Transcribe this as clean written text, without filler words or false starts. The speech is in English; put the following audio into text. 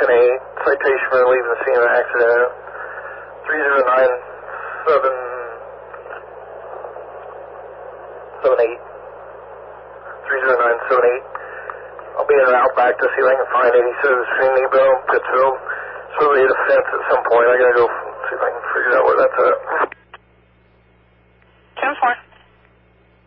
citation for leaving the scene of the accident. 309778. 30978. I'll be in an Outback to see if I can find it. He says between Nebo and Pittsfield. So they hit a fence at some point. I gotta go see if I can figure out where that's at.